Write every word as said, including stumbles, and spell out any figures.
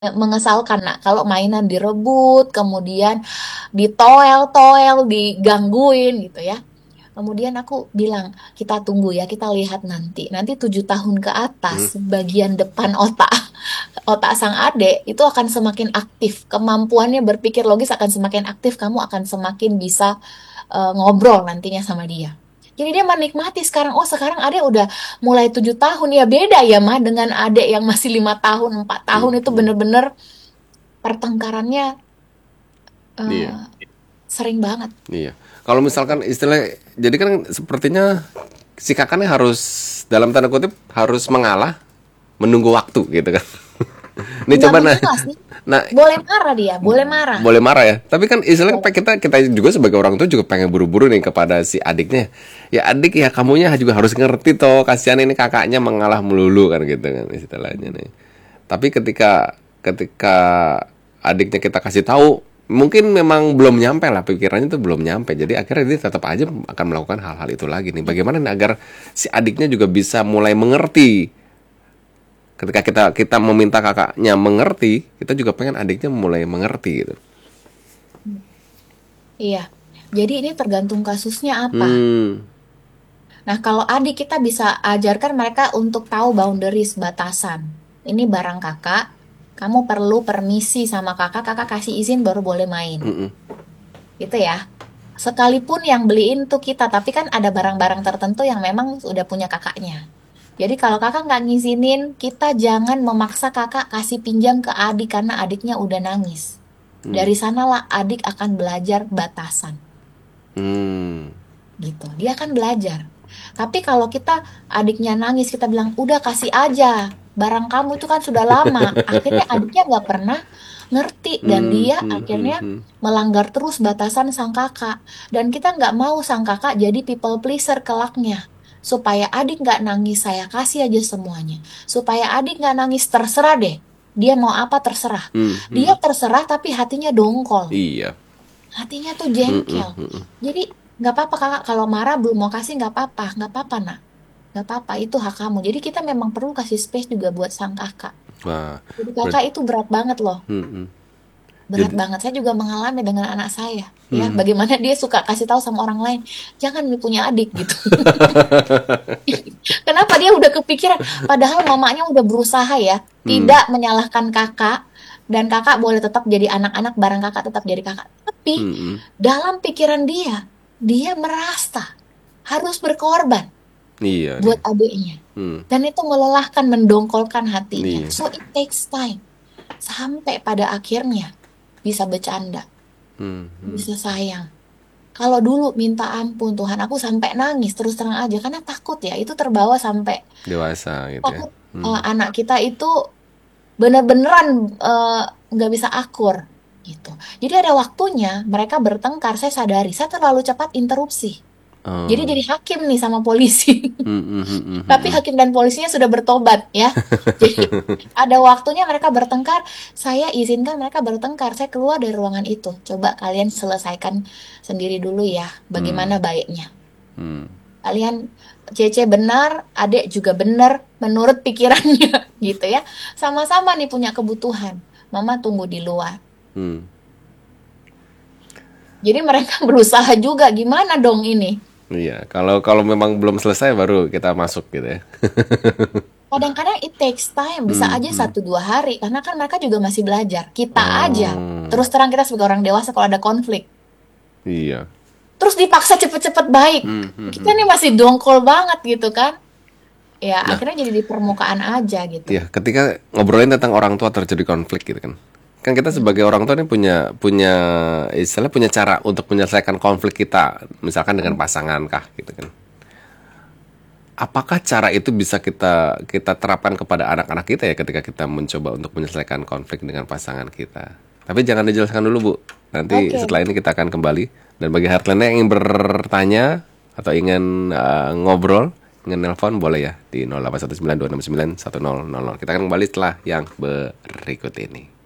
mengesalkan nak kalau mainan direbut, kemudian ditoel-toel, digangguin gitu ya. Kemudian aku bilang, kita tunggu ya, kita lihat nanti. Nanti tujuh tahun ke Hmm. atas, bagian depan otak otak sang adik itu akan semakin aktif. Kemampuannya berpikir logis akan semakin aktif, kamu akan semakin bisa eh, ngobrol nantinya sama dia. Jadi dia menikmati sekarang, oh sekarang adek udah mulai tujuh tahun, ya beda ya mah dengan adek yang masih lima tahun, empat Hmm. tahun itu Hmm. bener-bener pertengkarannya Iya. eh, sering banget. Iya. Kalau misalkan istilah, jadi kan sepertinya si kakaknya harus dalam tanda kutip harus mengalah, menunggu waktu gitu kan. Ini Nggak coba nah, mengalah sih, nah boleh marah dia, boleh marah. boleh marah ya. Tapi kan istilahnya Boleh. kita kita juga sebagai orang tua juga pengen buru-buru nih kepada si adiknya. Ya adik ya kamunya juga harus ngerti toh, kasihan ini kakaknya mengalah melulu kan gitu kan istilahnya nih. Tapi ketika ketika adiknya kita kasih tahu, mungkin memang belum nyampe lah pikirannya tuh belum nyampe. Jadi akhirnya dia tetap aja akan melakukan hal-hal itu lagi nih. Bagaimana nih agar si adiknya juga bisa mulai mengerti. Ketika kita kita meminta kakaknya mengerti, kita juga pengen adiknya mulai mengerti gitu. Iya, jadi ini tergantung kasusnya apa. Hmm. Nah, kalau adik kita bisa ajarkan mereka untuk tahu boundaries, batasan. Ini barang kakak, kamu perlu permisi sama kakak, kakak kasih izin baru boleh main. Mm-mm. Gitu ya. Sekalipun yang beliin tuh kita, tapi kan ada barang-barang tertentu yang memang udah punya kakaknya. Jadi kalau kakak nggak ngizinin, kita jangan memaksa kakak kasih pinjam ke adik karena adiknya udah nangis. Hmm. Dari sanalah adik akan belajar batasan. Hmm. Gitu. Dia akan belajar. Tapi kalau kita adiknya nangis, kita bilang, udah kasih aja. Barang kamu itu kan sudah lama. Akhirnya adiknya nggak pernah ngerti. Dan Hmm. dia Hmm. Hmm. akhirnya Hmm. melanggar terus batasan sang kakak. Dan kita nggak mau sang kakak jadi people pleaser kelaknya. Supaya adik nggak nangis, saya kasih aja semuanya. Supaya adik nggak nangis, terserah deh. Dia mau apa terserah. Hmm. Hmm. Dia terserah tapi hatinya dongkol. Iya. Hatinya tuh Hmm. jengkel. Hmm. Hmm. Jadi nggak apa-apa kakak kalau marah belum mau kasih nggak apa-apa, nggak apa-apa nak, nggak apa-apa itu hak kamu. Jadi kita memang perlu kasih space juga buat sang kakak. Wah. Jadi Ber- kakak itu berat banget loh, hmm. Hmm. berat Jadi. banget. Saya juga mengalami dengan anak saya, ya Hmm. bagaimana dia suka kasih tahu sama orang lain, jangan nih punya adik gitu. Kenapa dia udah kepikiran? Padahal mamanya udah berusaha ya, Hmm. tidak menyalahkan kakak dan kakak boleh tetap jadi anak-anak, barang kakak tetap jadi kakak. Tapi Hmm. Hmm. dalam pikiran dia, dia merasa harus berkorban Iya nih. buat adiknya. Hmm. Dan itu melelahkan, mendongkolkan hatinya. Iya. So it takes time. Sampai pada akhirnya bisa bercanda, Hmm. Hmm. bisa sayang. Kalau dulu minta ampun Tuhan, aku sampai nangis terus terang aja karena takut ya, itu terbawa sampai Dewasa gitu ya. takut Hmm. eh, anak kita itu bener-beneran eh, nggak bisa akur gitu. Jadi ada waktunya mereka bertengkar, saya sadari, saya terlalu cepat interupsi. Jadi Oh. jadi hakim nih sama polisi. Hmm. Hmm. Hmm. Hmm. Tapi Hmm. hakim dan polisinya sudah bertobat ya. Jadi ada waktunya mereka bertengkar, saya izinkan mereka bertengkar, saya keluar dari ruangan itu. Coba kalian selesaikan sendiri dulu ya, Hmm. bagaimana baiknya. Hmm. Kalian Cece benar, Adek juga benar menurut pikirannya gitu ya. Sama-sama nih punya kebutuhan. Mama tunggu di luar. Hmm. Jadi mereka berusaha juga, gimana dong ini? Iya, kalau kalau memang belum selesai baru kita masuk gitu ya. Kadang-kadang it takes time, bisa Hmm. aja Hmm. satu dua hari, karena kan mereka juga masih belajar. Kita aja, Oh. terus terang kita sebagai orang dewasa kalau ada konflik, Iya. terus dipaksa cepet-cepet baik, Hmm. Hmm. kita Hmm. nih masih dongkol banget gitu kan? Ya Nah, akhirnya jadi di permukaan aja gitu. ya ketika ngobrolin tentang orang tua terjadi konflik gitu kan. Kan kita Hmm. sebagai orang tua ini punya punya istilah punya cara untuk menyelesaikan konflik kita, misalkan dengan Hmm. pasangan kah gitu kan. Apakah cara itu bisa kita kita terapkan kepada anak-anak kita ya ketika kita mencoba untuk menyelesaikan konflik dengan pasangan kita? Tapi jangan dijelaskan dulu, Bu. Nanti Oke, setelah ini kita akan kembali. Dan bagi Heartlander yang ingin bertanya atau ingin uh, ngobrol, ingin nelpon boleh ya di nol delapan satu sembilan dua enam sembilan satu nol nol nol. Kita akan kembali setelah yang berikut ini.